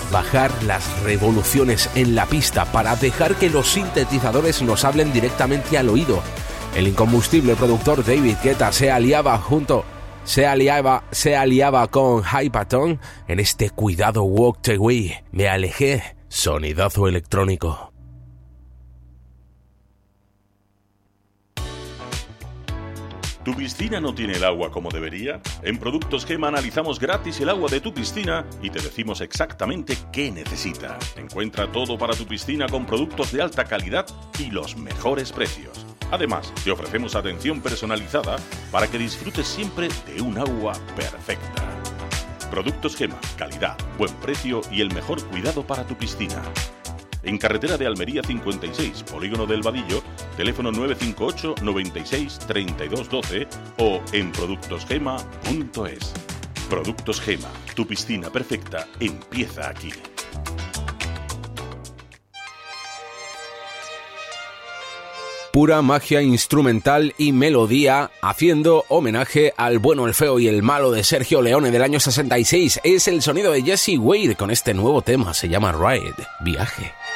bajar las revoluciones en la pista para dejar que los sintetizadores nos hablen directamente al oído. El incombustible productor David Guetta se aliaba con Hypaton en este Cuidado Walked Away. Me alejé, sonidazo electrónico. ¿Tu piscina no tiene el agua como debería? En Productos Gema analizamos gratis el agua de tu piscina y te decimos exactamente qué necesita. Encuentra todo para tu piscina con productos de alta calidad y los mejores precios. Además, te ofrecemos atención personalizada para que disfrutes siempre de un agua perfecta. Productos Gema, calidad, buen precio y el mejor cuidado para tu piscina. En carretera de Almería 56, Polígono del Vadillo, teléfono 958 96 32 12 o en productosgema.es. Productos Gema, tu piscina perfecta empieza aquí. Pura magia instrumental y melodía, haciendo homenaje al bueno, el feo y el malo de Sergio Leone del año 66. Es el sonido de Jesse Wade con este nuevo tema, se llama Ride, Viaje.